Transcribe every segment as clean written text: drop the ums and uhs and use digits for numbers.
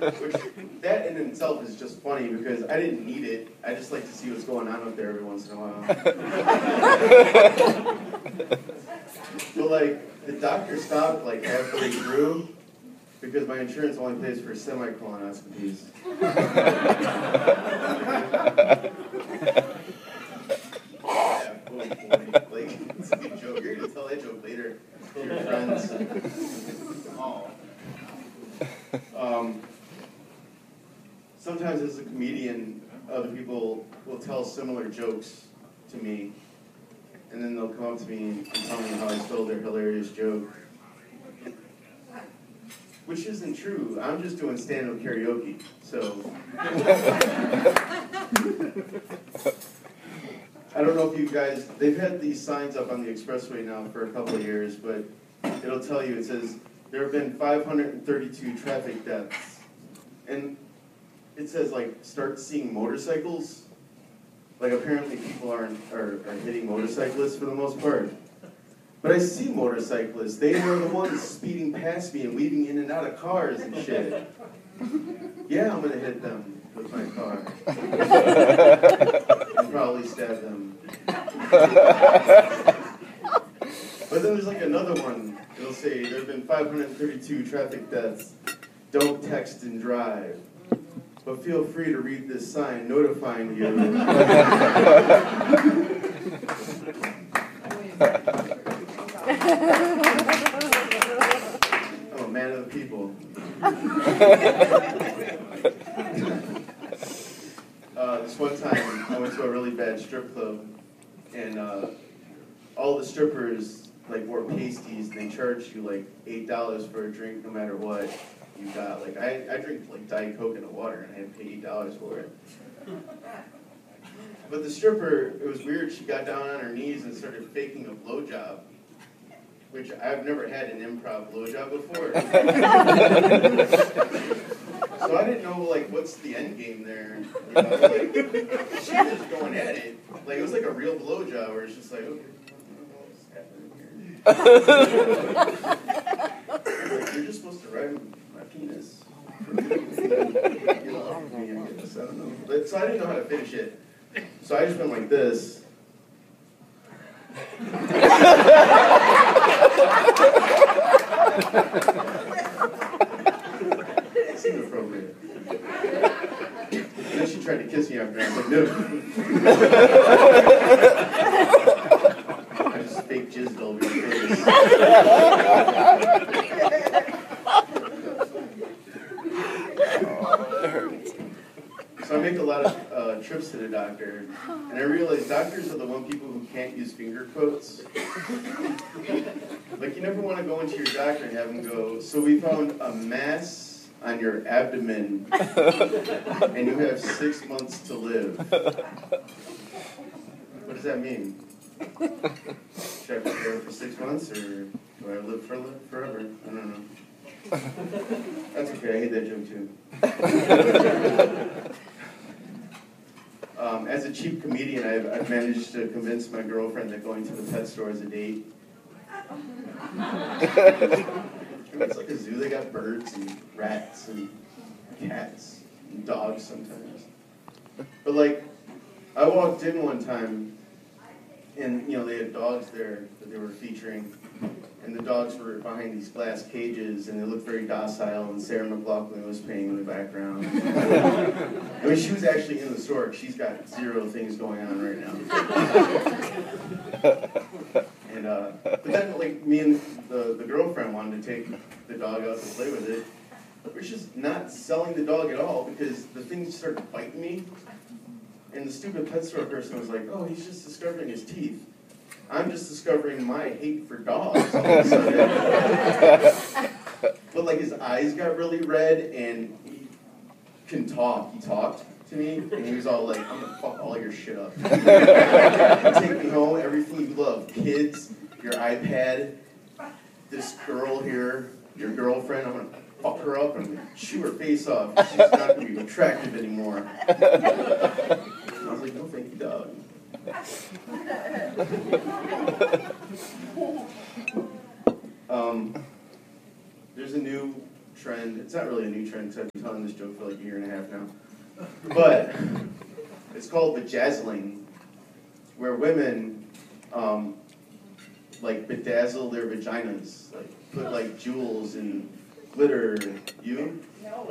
Which, that in itself is just funny because I didn't need it. I just like to see what's going on up there every once in a while. But like, the doctor stopped like halfway through because my insurance only pays for semi-colonoscopies. Yeah, like, it's a good joke. You're going to tell that joke later to your friends. Sometimes as a comedian, other people will tell similar jokes to me, and then they'll come up to me and tell me how I stole their hilarious joke. Which isn't true. I'm just doing stand-up karaoke, so... I don't know if you guys... They've had these signs up on the expressway now for a couple of years, but it'll tell you, it says, there have been 532 traffic deaths. And it says, like, start seeing motorcycles. Like, apparently people are hitting motorcyclists for the most part. But I see motorcyclists. They are the ones speeding past me and weaving in and out of cars and shit. Yeah, I'm going to hit them with my car. And probably stab them. But then there's like another one. It'll say, there have been 532 traffic deaths. Don't text and drive. But feel free to read this sign notifying you. I'm a man of the people. This one time, I went to a really bad strip club, and all the strippers like wore pasties, and they charged you like $8 for a drink, no matter what you got. Like I drink like Diet Coke and water, and I had to pay $8 for it. But the stripper, it was weird. She got down on her knees and started faking a blowjob, which I've never had an improv blowjob before. So I didn't know, like, what's the end game there? You know, like, she was just going at it. Like, it was like a real blowjob where it's just like, okay, what's happening here? Like, you're just supposed to ride my penis. Get off of me, I guess. I don't know. But, so I didn't know how to finish it. So I just went like this. It seemed appropriate. And then she tried to kiss me after. I was like, no. I just fake jizzed all over your face. So I make a lot of trips to the doctor, and I realize doctors are the one people who can't use finger quotes. Like, you never want to go into your doctor and have him go, so we found a mass on your abdomen, and you have 6 months to live. What does that mean? Should I prepare for 6 months, or do I live forever? I don't know. That's okay, I hate that joke too. As a cheap comedian, I've managed to convince my girlfriend that going to the pet store is a date. It's like a zoo. They got birds and rats and cats and dogs sometimes. But like, I walked in one time, and you know they had dogs there that they were featuring, and the dogs were behind these glass cages, and they looked very docile, and Sarah McLachlan was playing in the background. I mean, she was actually in the store. She's got 0 things going on right now. And but then, like, me and the girlfriend wanted to take the dog out to play with it. We're just not selling the dog at all because the thing started biting me. And the stupid pet store person was like, oh, he's just discovering his teeth. I'm just discovering my hate for dogs all of a sudden. But like his eyes got really red and he can talk. He talked to me and he was all like, I'm gonna fuck all your shit up. Take me home, everything you love. Kids, your iPad, this girl here, your girlfriend, I'm gonna fuck her up and chew her face off. She's not gonna be attractive anymore. And I was like, no thank you, dog. There's a new trend. It's not really a new trend because I've been telling this joke for like a year and a half now. But it's called bejazzling, where women like bedazzle their vaginas, like put like jewels and glitter. You? No.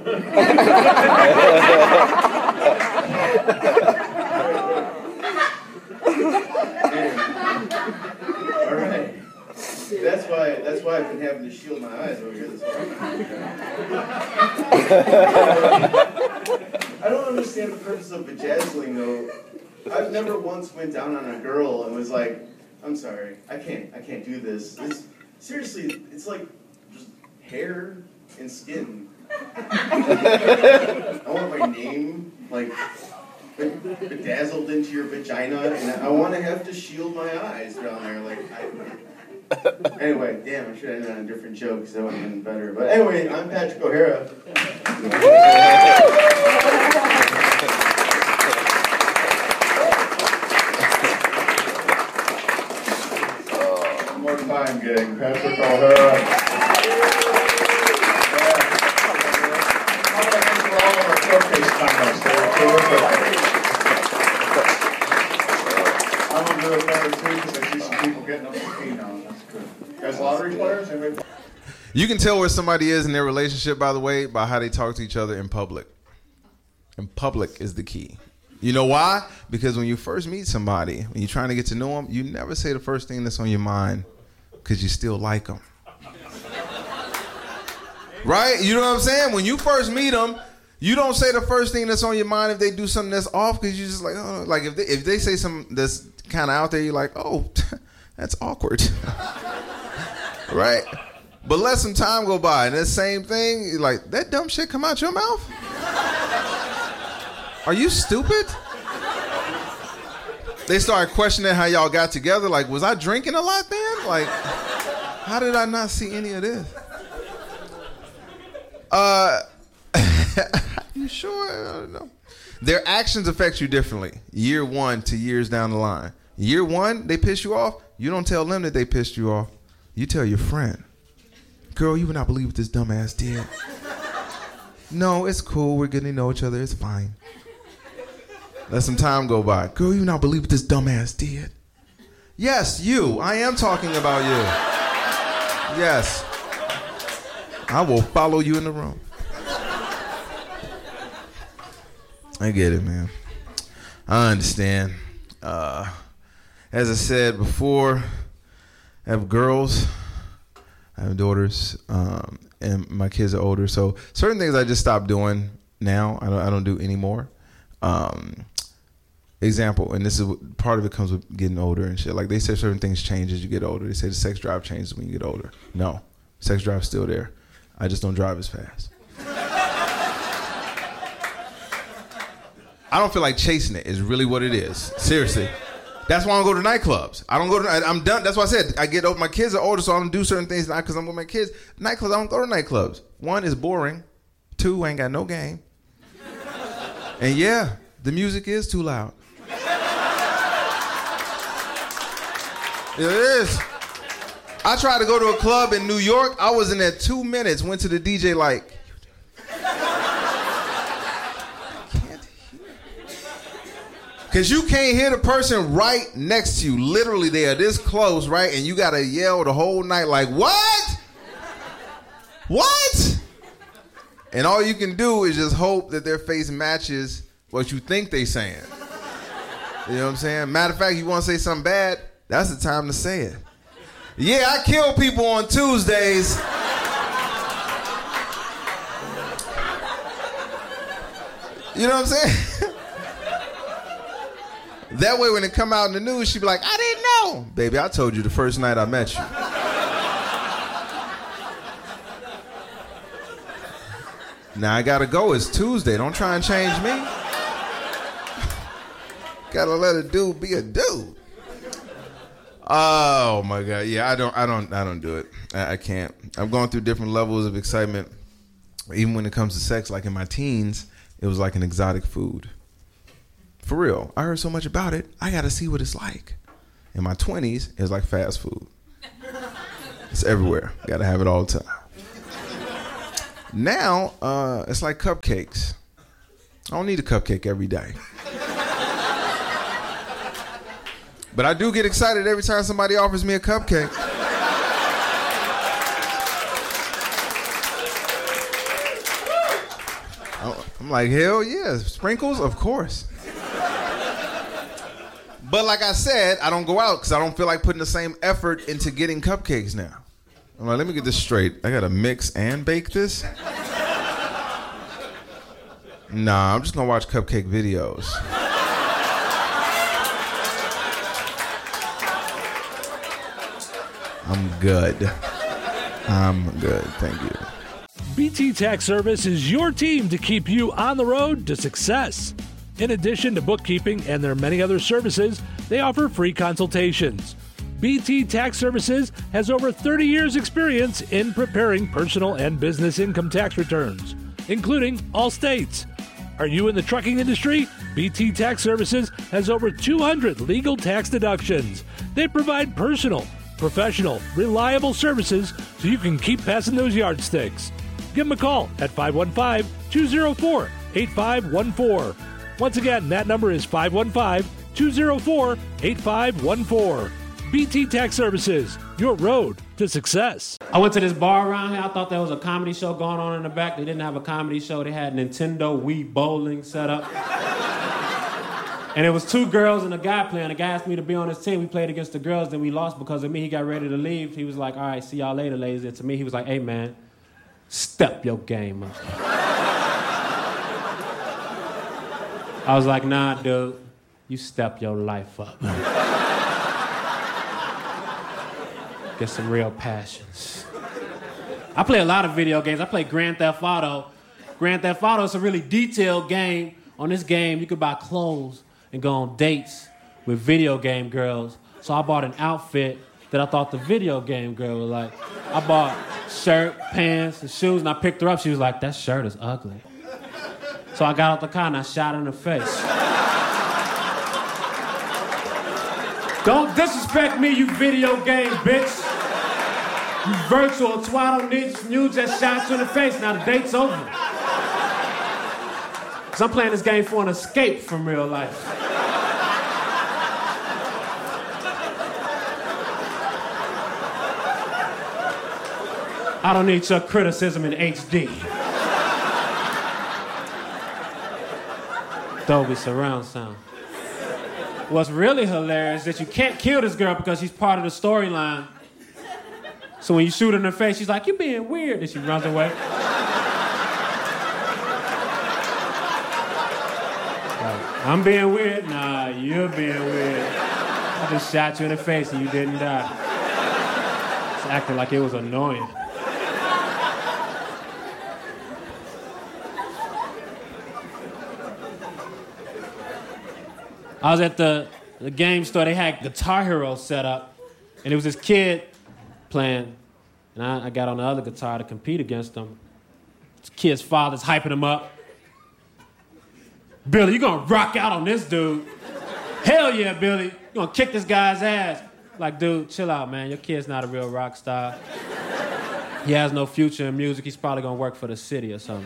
All right. That's why I've been having to shield my eyes over here this whole time. I don't understand the purpose of bejazzling though. I've never once went down on a girl and was like, I'm sorry, I can't do this. Seriously, it's like just hair and skin. I want my name like bedazzled into your vagina, and I want to have to shield my eyes down there. Anyway, damn, I should have ended on a different joke because that would have been better. But anyway, I'm Patrick O'Hara. One more time, gang. Patrick O'Hara. I'm gonna do it better too because I see some people getting up to speed now. That's good. Guys, lottery players? Anybody? You can tell where somebody is in their relationship, by the way, by how they talk to each other in public. And public is the key. You know why? Because when you first meet somebody, when you're trying to get to know them, you never say the first thing that's on your mind because you still like them. Right? You know what I'm saying? When you first meet them, you don't say the first thing that's on your mind if they do something that's off because you're just like, oh, like if they say something that's kind of out there, you're like, oh, that's awkward. Right? But let some time go by and that same thing, you're like, that dumb shit come out your mouth? Are you stupid? They start questioning how y'all got together. Like, was I drinking a lot then? Like, how did I not see any of this? You sure? I don't know. Their actions affect you differently. Year 1 to years down the line. Year 1, they piss you off. You don't tell them that they pissed you off. You tell your friend. Girl, you would not believe what this dumbass did. No, it's cool. We're getting to know each other. It's fine. Let some time go by. Girl, you would not believe what this dumbass did. Yes, you. I am talking about you. Yes. I will follow you in the room. I get it, man. I understand. As I said before, I have girls, I have daughters, and my kids are older. So certain things I just stopped doing now. I don't do anymore. Example, and this is part of it comes with getting older and shit. Like they say certain things change as you get older. They say the sex drive changes when you get older. No, sex drive's still there. I just don't drive as fast. I don't feel like chasing it is really what it is. Seriously. That's why I don't go to nightclubs. I don't go to, I'm done. That's why I said I get, my kids are older, so I don't do certain things now because I'm with my kids. Nightclubs, I don't go to nightclubs. 1, is boring. 2, ain't got no game. And yeah, the music is too loud. It is. I tried to go to a club in New York. I was in there 2 minutes, went to the DJ like, because you can't hear the person right next to you. Literally, they are this close, right? And you got to yell the whole night like, what? What? And all you can do is just hope that their face matches what you think they saying. You know what I'm saying? Matter of fact, you want to say something bad, that's the time to say it. Yeah, I kill people on Tuesdays. You know what I'm saying? That way when it come out in the news, she be like, I didn't know. Baby, I told you the first night I met you. Now I gotta go, it's Tuesday. Don't try and change me. Gotta let a dude be a dude. Oh my God, yeah, I don't do it. I can't. I'm going through different levels of excitement. Even when it comes to sex, like in my teens, it was like an exotic food. For real, I heard so much about it, I gotta see what it's like. In my 20s, it's like fast food. It's everywhere. Gotta have it all the time. Now, it's like cupcakes. I don't need a cupcake every day. But I do get excited every time somebody offers me a cupcake. I'm like, hell yeah, sprinkles, of course. But like I said, I don't go out because I don't feel like putting the same effort into getting cupcakes now. I'm like, let me get this straight. I gotta mix and bake this? Nah, I'm just gonna watch cupcake videos. I'm good. I'm good, thank you. BT Tax Service is your team to keep you on the road to success. In addition to bookkeeping and their many other services, they offer free consultations. BT Tax Services has over 30 years' experience in preparing personal and business income tax returns, including all states. Are you in the trucking industry? BT Tax Services has over 200 legal tax deductions. They provide personal, professional, reliable services so you can keep passing those yardsticks. Give them a call at 515-204-8514. Once again, that number is 515-204-8514. BT Tax Services, your road to success. I went to this bar around here. I thought there was a comedy show going on in the back. They didn't have a comedy show. They had Nintendo Wii bowling set up. And it was two girls and a guy playing. The guy asked me to be on his team. We played against the girls, then we lost because of me. He got ready to leave. He was like, all right, see y'all later, ladies. And to me, he was like, hey, man, step your game up. I was like, nah, dude, you step your life up. Get some real passions. I play a lot of video games. I play Grand Theft Auto. Grand Theft Auto is a really detailed game. On this game, you could buy clothes and go on dates with video game girls. So I bought an outfit that I thought the video game girl would like. I bought shirt, pants, and shoes, and I picked her up. She was like, that shirt is ugly. So I got out the car and I shot her in the face. Don't disrespect me, you video game bitch. You virtual twat, I don't need you, just shot you in the face. Now the date's over. Because I'm playing this game for an escape from real life. I don't need your criticism in HD. Dolby surround sound. What's really hilarious is that you can't kill this girl because she's part of the storyline. So when you shoot her in the face, she's like, you being weird, and she runs away. I'm being weird? Nah, you're being weird. I just shot you in the face and you didn't die. It's acting like it was annoying. I was at the game store. They had Guitar Hero set up, and it was this kid playing, and I got on the other guitar to compete against him. This kid's father's hyping him up. Billy, you gonna rock out on this dude? Hell yeah, Billy. You gonna kick this guy's ass. Like, dude, chill out, man. Your kid's not a real rock star. He has no future in music. He's probably gonna work for the city or something.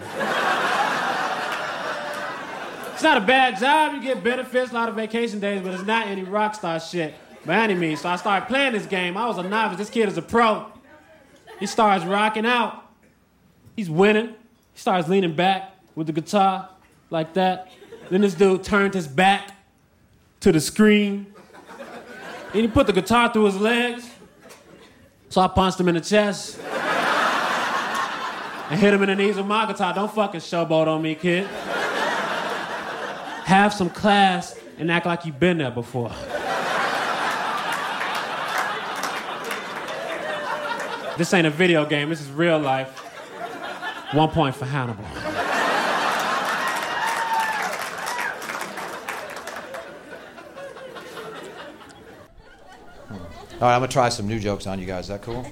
It's not a bad job. You get benefits, a lot of vacation days, but it's not any rock star shit by any means. So I started playing this game. I was a novice. This kid is a pro. He starts rocking out. He's winning. He starts leaning back with the guitar like that. Then this dude turned his back to the screen. Then he put the guitar through his legs. So I punched him in the chest and hit him in the knees with my guitar. Don't fucking showboat on me, kid. Have some class and act like you've been there before. This ain't a video game, this is real life. 1 point for Hannibal. All right, I'm gonna try some new jokes on you guys. Is that cool?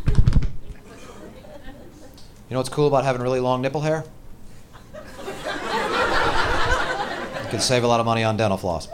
You know what's cool about having really long nipple hair? You can save a lot of money on dental floss.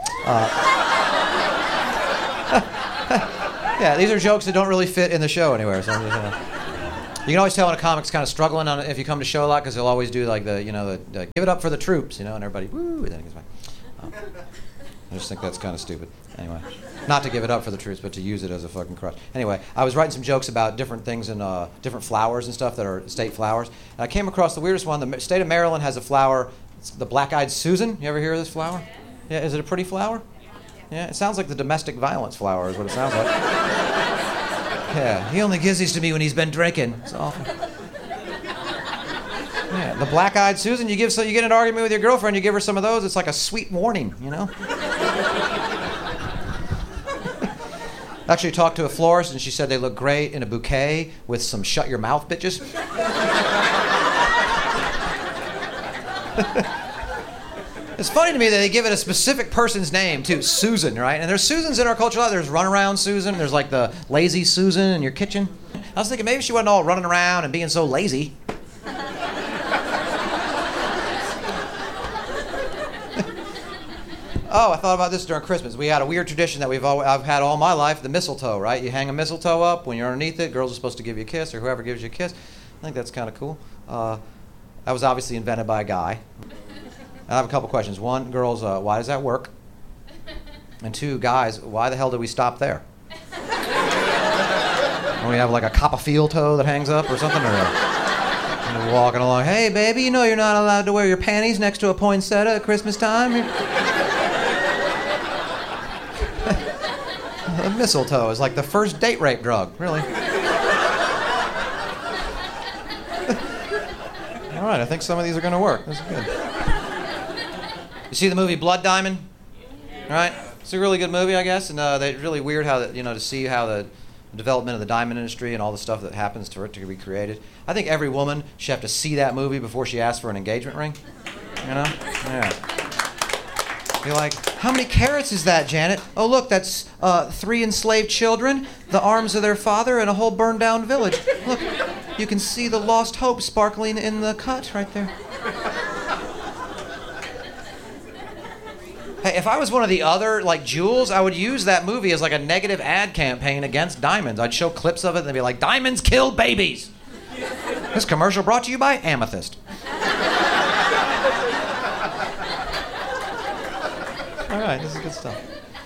Yeah, these are jokes that don't really fit in the show anywhere. So I'm just, You can always tell when a comic's kind of struggling on it if you come to show a lot, because they'll always do like the give it up for the troops, and everybody woo, and then it goes back. I just think that's kind of stupid. Anyway, not to give it up for the troops, but to use it as a fucking crutch. Anyway, I was writing some jokes about different things and different flowers and stuff that are state flowers. And I came across the weirdest one. The state of Maryland has a flower, it's the black-eyed Susan. You ever hear of this flower? Yeah, is it a pretty flower? Yeah, it sounds like the domestic violence flower is what it sounds like. Yeah, he only gives these to me when he's been drinking. It's awful. Yeah, the black-eyed Susan, you get in an argument with your girlfriend, you give her some of those, it's like a sweet warning, Actually talked to a florist and she said they look great in a bouquet with some shut your mouth bitches. It's funny to me that they give it a specific person's name too, Susan, right? And there's Susans in our culture a lot. There's runaround Susan, there's like the lazy Susan in your kitchen. I was thinking maybe she wasn't all running around and being so lazy. Oh, I thought about this during Christmas. We had a weird tradition that I've had all my life, the mistletoe, right? You hang a mistletoe up. When you're underneath it, girls are supposed to give you a kiss, or whoever gives you a kiss. I think that's kind of cool. That was obviously invented by a guy. I have a couple questions. One, girls, why does that work? And two, guys, why the hell did we stop there? Don't we have like a Copperfield toe that hangs up or something? Or walking along, hey, baby, you're not allowed to wear your panties next to a poinsettia at Christmas time? Mistletoe is like the first date rape drug, really. All right, I think some of these are going to work. This is good. You see the movie Blood Diamond? All right, it's a really good movie, I guess, and it's really weird how to see how the development of the diamond industry and all the stuff that happens to it to be created. I think every woman should have to see that movie before she asks for an engagement ring. Yeah. You're like, how many carats is that, Janet? Oh, look, that's 3 enslaved children, the arms of their father, and a whole burned down village. Look, you can see the lost hope sparkling in the cut right there. Hey, if I was one of the other, like, jewels, I would use that movie as like a negative ad campaign against diamonds. I'd show clips of it and they'd be like, diamonds kill babies. This commercial brought to you by Amethyst. All right, this is good stuff.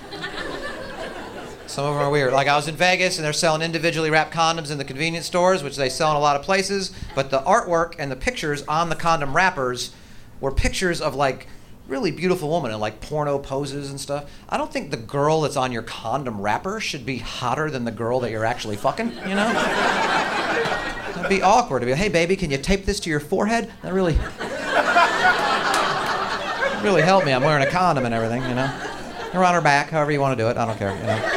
Some of them are weird. Like I was in Vegas and they're selling individually wrapped condoms in the convenience stores, which they sell in a lot of places, but the artwork and the pictures on the condom wrappers were pictures of like really beautiful women in like porno poses and stuff. I don't think the girl that's on your condom wrapper should be hotter than the girl that you're actually fucking, That'd be awkward to be, hey baby, can you tape this to your forehead? That really helped me. I'm wearing a condom and everything, Or on her back, however you want to do it. I don't care,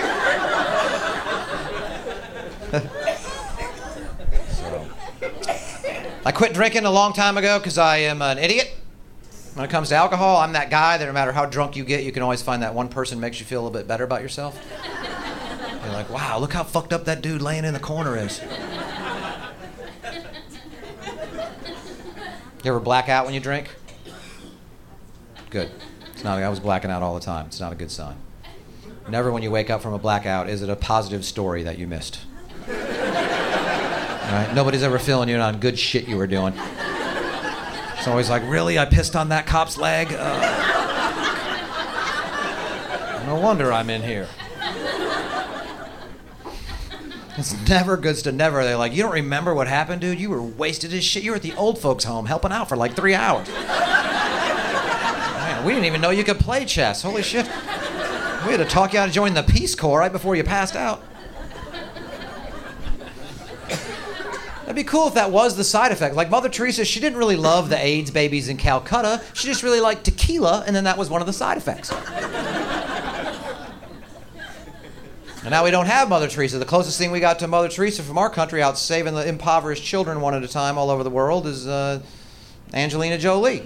So, I quit drinking a long time ago because I am an idiot. When it comes to alcohol, I'm that guy that no matter how drunk you get, you can always find that one person who makes you feel a little bit better about yourself. You're like, wow, look how fucked up that dude laying in the corner is. You ever black out when you drink? Good. I was blacking out all the time. It's not a good sign. Never when you wake up from a blackout is it a positive story that you missed. All right? Nobody's ever filling you in on good shit you were doing. It's always like, really? I pissed on that cop's leg? No wonder I'm in here. It's never good to never. They're like, you don't remember what happened, dude? You were wasted as shit. You were at the old folks' home helping out for like 3 hours. Man, we didn't even know you could play chess. Holy shit. We had to talk you out to join the Peace Corps right before you passed out. It'd be cool if that was the side effect. Like Mother Teresa, she didn't really love the AIDS babies in Calcutta. She just really liked tequila, and then that was one of the side effects. And now we don't have Mother Teresa. The closest thing we got to Mother Teresa from our country out saving the impoverished children one at a time all over the world is Angelina Jolie.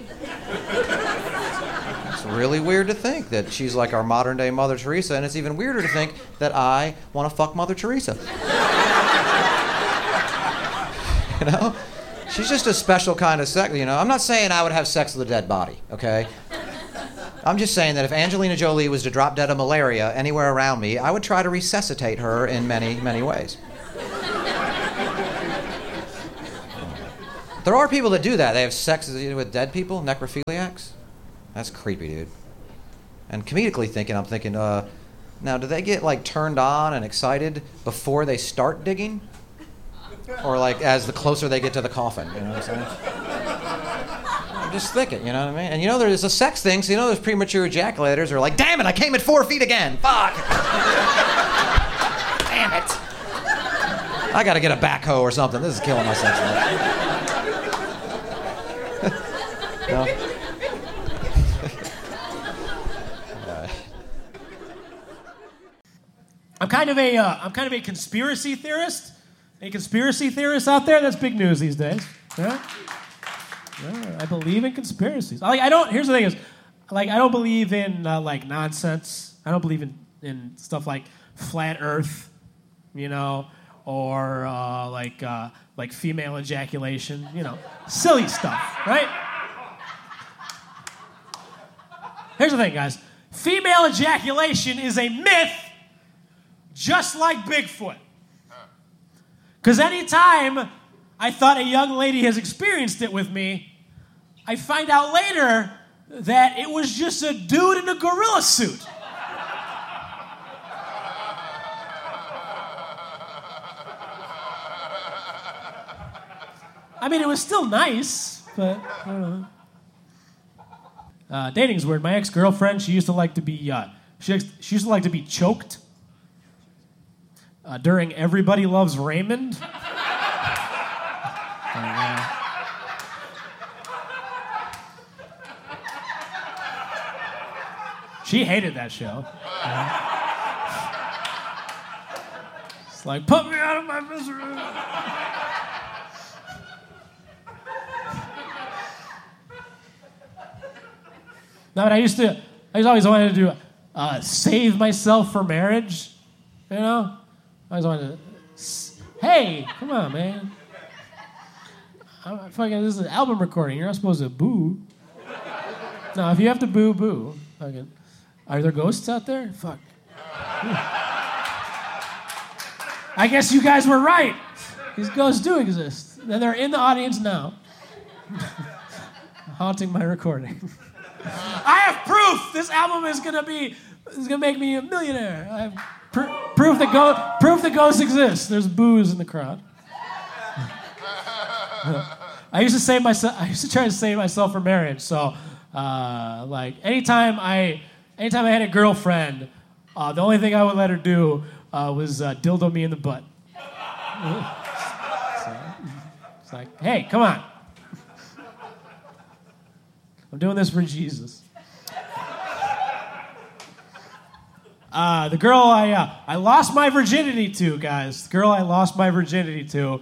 It's really weird to think that she's like our modern day Mother Teresa, and it's even weirder to think that I want to fuck Mother Teresa. She's just a special kind of sex, I'm not saying I would have sex with a dead body, okay? I'm just saying that if Angelina Jolie was to drop dead of malaria anywhere around me, I would try to resuscitate her in many, many ways. There are people that do that. They have sex with dead people, necrophiliacs. That's creepy, dude. And comedically thinking, I'm thinking, now do they get like turned on and excited before they start digging? Or like as the closer they get to the coffin, you know what I'm saying? I'm just thinking, you know what I mean? And you know there's a sex thing, so you know those premature ejaculators are like, damn it, I came at 4 feet again, fuck! Damn it! I gotta get a backhoe or something, this is killing my sex life. No? I'm kind of a conspiracy theorist. Any conspiracy theorists out there? That's big news these days. Yeah? Yeah, I believe in conspiracies. Here's the thing is, I don't believe in like nonsense. I don't believe in stuff like flat Earth, you know, or like female ejaculation, you know, silly stuff, right? Here's the thing, guys. Female ejaculation is a myth, just like Bigfoot. Because anytime I thought a young lady has experienced it with me, I find out later that it was just a dude in a gorilla suit. I mean, it was still nice, but I don't know. Dating's weird. My ex-girlfriend, she used to like to be choked during Everybody Loves Raymond. She hated that show. It's like, put me out of my misery. No, but I always wanted to do save myself for marriage, you know? I always wanted to, hey, come on, man. This is an album recording. You're not supposed to boo. No, if you have to boo, boo. Fucking, are there ghosts out there? Fuck. I guess you guys were right. These ghosts do exist. And they're in the audience now. Haunting my recording. I have proof this album is gonna make me a millionaire. I have proof that ghosts exist. There's booze in the crowd. I used to try to save myself for marriage. So, anytime I had a girlfriend, the only thing I would let her do was dildo me in the butt. So, it's like, hey, come on. I'm doing this for Jesus. The girl I lost my virginity to, guys. The girl I lost my virginity to,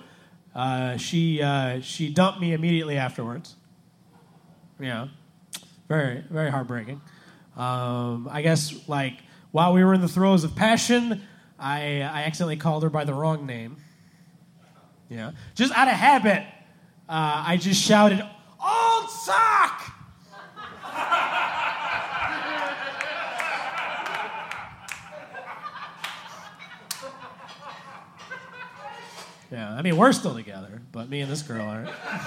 she dumped me immediately afterwards. Yeah, very, very heartbreaking. I guess while we were in the throes of passion, I accidentally called her by the wrong name. Yeah, just out of habit, I just shouted, "Old sock!" Yeah, I mean, we're still together, but me and this girl aren't.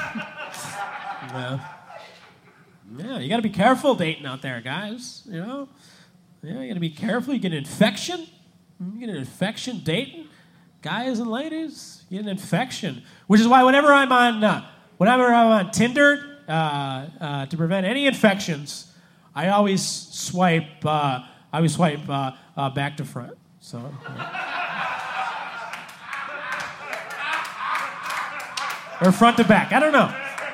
Yeah, you gotta be careful dating out there, guys, you know? Yeah, you gotta be careful. You get an infection. You get an infection dating. Guys and ladies, you get an infection. Which is why whenever I'm on Tinder, to prevent any infections, I always swipe back to front. So. Or front to back. I don't know.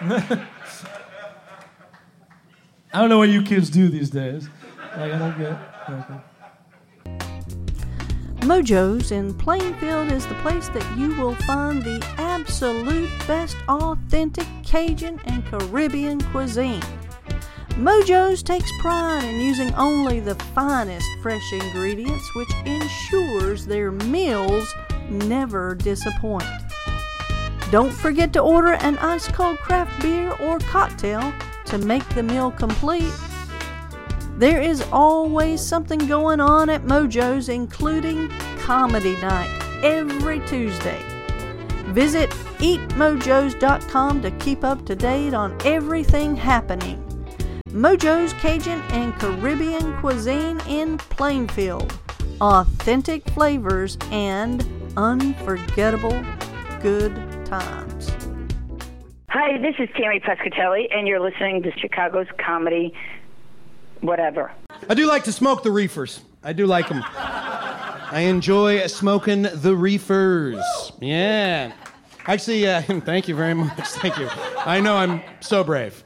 I don't know what you kids do these days. I don't get it. Mojo's in Plainfield is the place that you will find the absolute best authentic Cajun and Caribbean cuisine. Mojo's takes pride in using only the finest fresh ingredients, which ensures their meals never disappoint. Don't forget to order an ice-cold craft beer or cocktail to make the meal complete. There is always something going on at Mojo's, including comedy night every Tuesday. Visit eatmojos.com to keep up to date on everything happening. Mojo's Cajun and Caribbean Cuisine in Plainfield. Authentic flavors and unforgettable good times. Hi, this is Tammy Pescatelli, and you're listening to Chicago's Comedy Whatever. I do like to smoke the reefers. I do like them. I enjoy smoking the reefers. Yeah. Actually, thank you very much. Thank you. I know I'm so brave.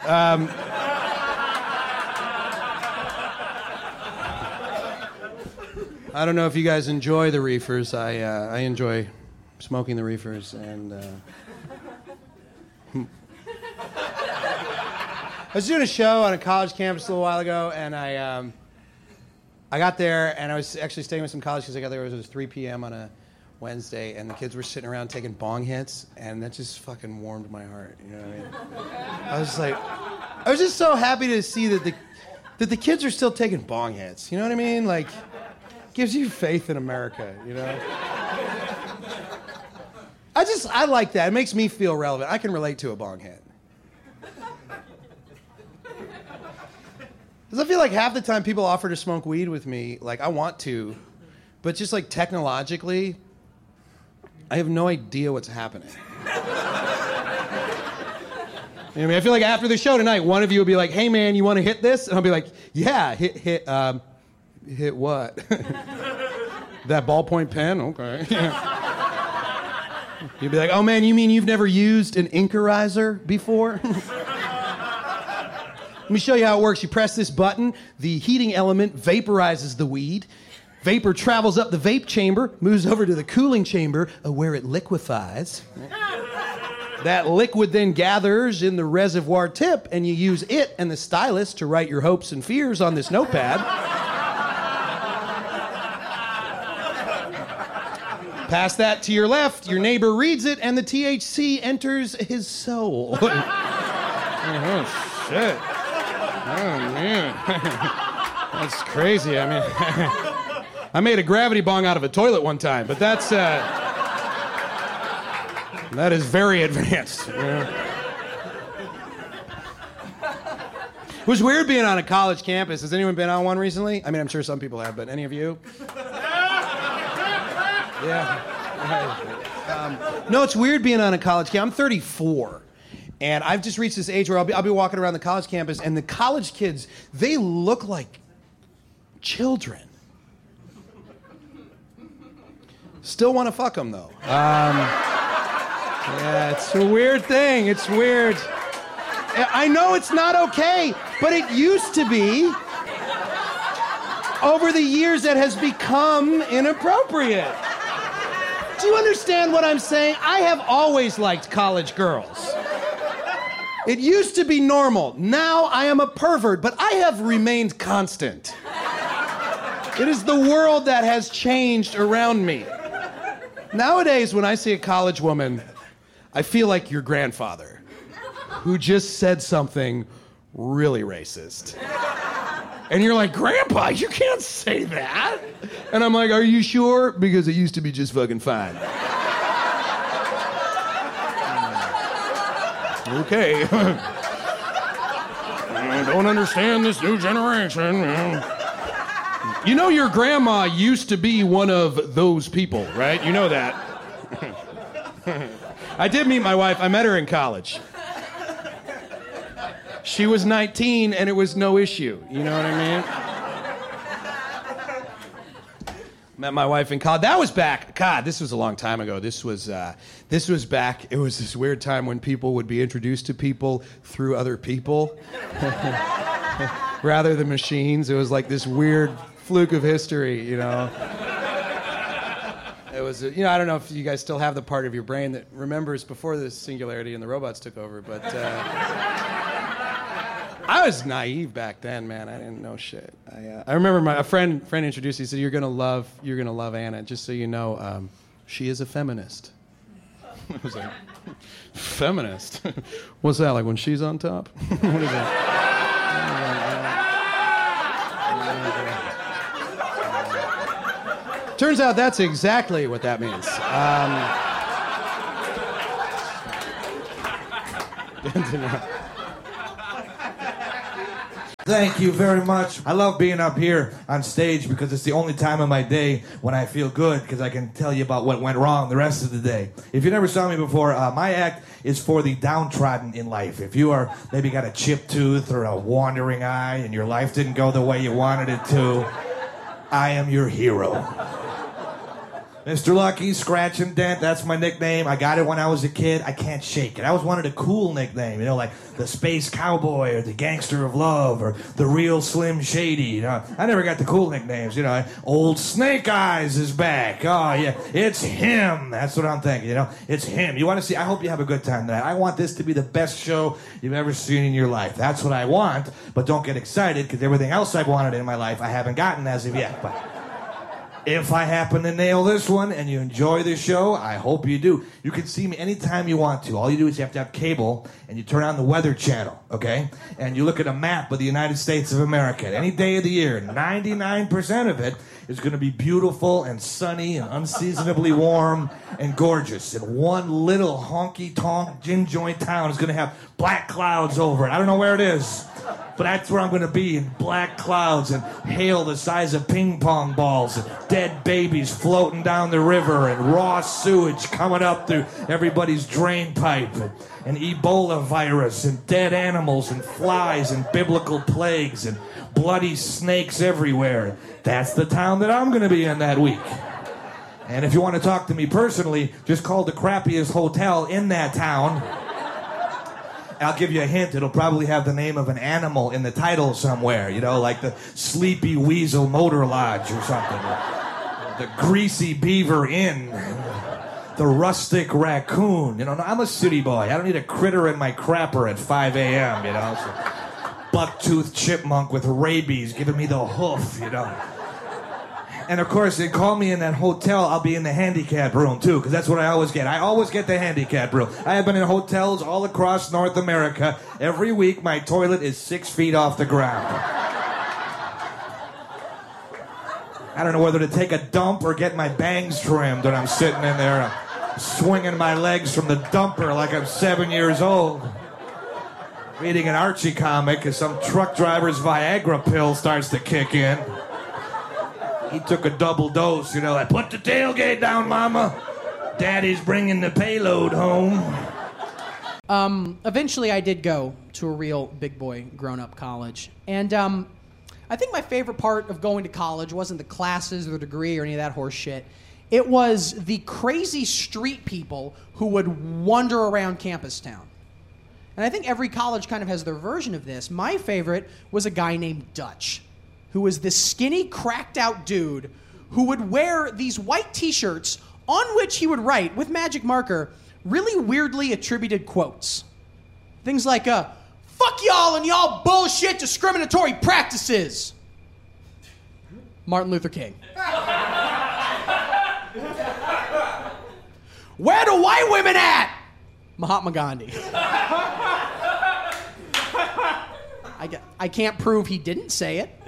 I don't know if you guys enjoy the reefers. I enjoy smoking the reefers, and I was doing a show on a college campus a little while ago, and I got there, and I was actually staying with some college kids. I got there, it was 3 p.m. on a Wednesday, and the kids were sitting around taking bong hits, and that just fucking warmed my heart. You know what I mean? I was just so happy to see that the kids are still taking bong hits. You know what I mean? Like, gives you faith in America, you know? I like that. It makes me feel relevant. I can relate to a bong hit. Because I feel like half the time people offer to smoke weed with me, like, I want to, but just, like, technologically, I have no idea what's happening. You know what I mean? I feel like after the show tonight, one of you will be like, hey, man, you want to hit this? And I'll be like, yeah, hit what? That ballpoint pen? Okay. You'd be like, oh, man, you mean you've never used an Inkerizer before? Let me show you how it works. You press this button, the heating element vaporizes the weed. Vapor travels up the vape chamber, moves over to the cooling chamber where it liquefies. That liquid then gathers in the reservoir tip, and you use it and the stylus to write your hopes and fears on this notepad. Pass that to your left, your neighbor reads it, and the THC enters his soul. Oh, shit. Oh, man. That's crazy. I mean, I made a gravity bong out of a toilet one time, but that is very advanced. Yeah. It was weird being on a college campus. Has anyone been on one recently? I mean, I'm sure some people have, but any of you? Yeah. No, it's weird being on a college campus. I'm 34. And I've just reached this age where I'll be walking around the college campus, and the college kids, they look like children. Still want to fuck them, though. Yeah, it's a weird thing. It's weird. I know it's not okay, but it used to be. Over the years, it has become inappropriate. Do you understand what I'm saying? I have always liked college girls. It used to be normal. Now I am a pervert, but I have remained constant. It is the world that has changed around me. Nowadays, when I see a college woman, I feel like your grandfather, who just said something really racist. And you're like, Grandpa, you can't say that. And I'm like, are you sure? Because it used to be just fucking fine. Okay. I don't understand this new generation. You know your grandma used to be one of those people, right? You know that. I did meet my wife. I met her in college. She was 19 and it was no issue. You know what I mean? Met my wife in college. That was back. God, this was a long time ago. This was back. It was this weird time when people would be introduced to people through other people, rather than machines. It was like this weird fluke of history, you know. It was, you know, I don't know if you guys still have the part of your brain that remembers before the singularity and the robots took over, but I was naive back then, man. I didn't know shit. I remember a friend introduced me. He said, "You're gonna love Anna. Just so you know, she is a feminist." I was like, "Feminist? What's that? Like when she's on top? What is that?" Turns out that's exactly what that means. Thank you very much. I love being up here on stage because it's the only time of my day when I feel good because I can tell you about what went wrong the rest of the day. If you never saw me before, my act is for the downtrodden in life. If you are maybe got a chipped tooth or a wandering eye and your life didn't go the way you wanted it to, I am your hero. Mr. Lucky, Scratch and Dent, that's my nickname. I got it when I was a kid. I can't shake it. I always wanted a cool nickname, like the Space Cowboy or the Gangster of Love or the Real Slim Shady. I never got the cool nicknames. Old Snake Eyes is back. Oh, yeah, it's him. That's what I'm thinking, It's him. You want to see? I hope you have a good time tonight. I want this to be the best show you've ever seen in your life. That's what I want, but don't get excited because everything else I've wanted in my life I haven't gotten as of yet, but... If I happen to nail this one and you enjoy the show, I hope you do. You can see me anytime you want to. All you do is you have to have cable and you turn on the Weather Channel, okay? And you look at a map of the United States of America. Any day of the year, 99% of it is going to be beautiful and sunny and unseasonably warm and gorgeous. And one little honky-tonk gin joint town is going to have black clouds over it. I don't know where it is. But that's where I'm going to be, in black clouds and hail the size of ping pong balls and dead babies floating down the river and raw sewage coming up through everybody's drain pipe and Ebola virus and dead animals and flies and biblical plagues and bloody snakes everywhere. That's the town that I'm going to be in that week. And if you want to talk to me personally, just call the crappiest hotel in that town. I'll give you a hint. It'll probably have the name of an animal in the title somewhere, like the Sleepy Weasel Motor Lodge or something. The Greasy Beaver Inn. The Rustic Raccoon. I'm a city boy. I don't need a critter in my crapper at 5 a.m., So buck-toothed chipmunk with rabies giving me the hoof, And of course, they call me in that hotel, I'll be in the handicap room too, because that's what I always get. I always get the handicap room. I have been in hotels all across North America. Every week, my toilet is 6 feet off the ground. I don't know whether to take a dump or get my bangs trimmed when I'm sitting in there swinging my legs from the dumper like I'm 7 years old. Reading an Archie comic as some truck driver's Viagra pill starts to kick in. He took a double dose, like, put the tailgate down, mama. Daddy's bringing the payload home. Eventually I did go to a real big boy grown-up college. And I think my favorite part of going to college wasn't the classes or the degree or any of that horse shit. It was the crazy street people who would wander around campus town. And I think every college kind of has their version of this. My favorite was a guy named Dutch, who was this skinny, cracked-out dude who would wear these white T-shirts on which he would write, with magic marker, really weirdly attributed quotes. Things like, fuck y'all and y'all bullshit discriminatory practices. Martin Luther King. Where the white women at? Mahatma Gandhi. I can't prove he didn't say it.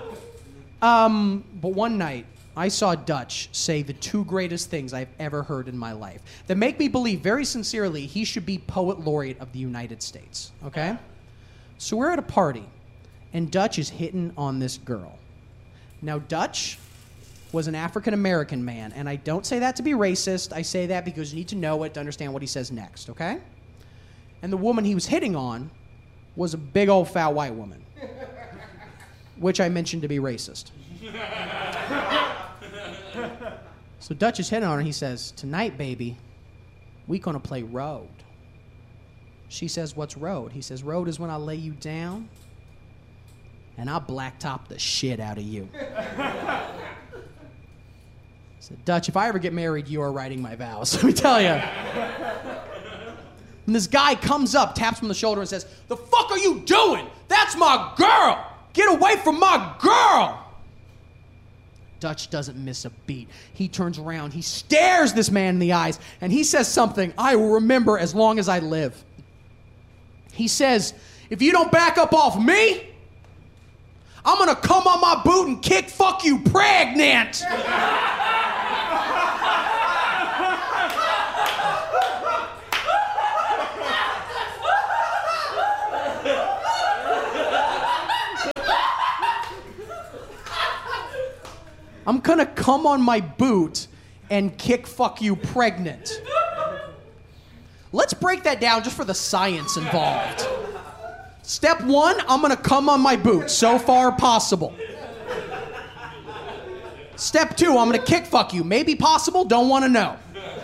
But one night, I saw Dutch say the two greatest things I've ever heard in my life that make me believe very sincerely he should be Poet Laureate of the United States, okay? So we're at a party, and Dutch is hitting on this girl. Now, Dutch was an African-American man, and I don't say that to be racist. I say that because you need to know it to understand what he says next, okay? And the woman he was hitting on was a big old fat white woman, which I mentioned to be racist. So Dutch is hitting on her, and he says, tonight, baby, we gonna play road. She says, what's road? He says, road is when I lay you down, and I blacktop the shit out of you. I said, Dutch, if I ever get married, you are writing my vows. Let me tell you. And this guy comes up, taps him on the shoulder, and says, the fuck are you doing? That's my girl! Get away from my girl! Dutch doesn't miss a beat. He turns around, he stares this man in the eyes, and he says something I will remember as long as I live. He says, if you don't back up off me, I'm gonna come on my boot and kick fuck you pregnant! I'm gonna come on my boot and kick fuck you pregnant. Let's break that down just for the science involved. Step 1, I'm gonna come on my boot. So far possible. Step 2, I'm gonna kick fuck you. Maybe possible, don't wanna know.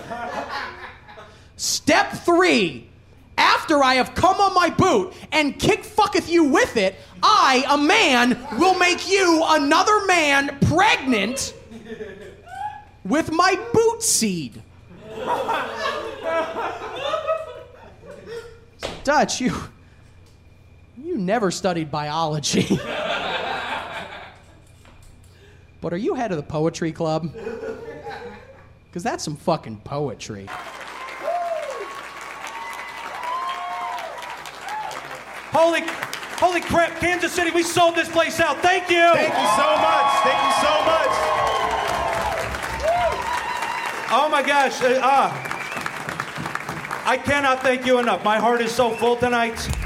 Step 3, after I have come on my boot and kick fucketh you with it, I, a man, will make you, another man, pregnant with my boot seed. Dutch, you never studied biology. But are you head of the poetry club? Because that's some fucking poetry. Holy crap, Kansas City, we sold this place out. Thank you. Thank you so much. Thank you so much. Oh my gosh. I cannot thank you enough. My heart is so full tonight.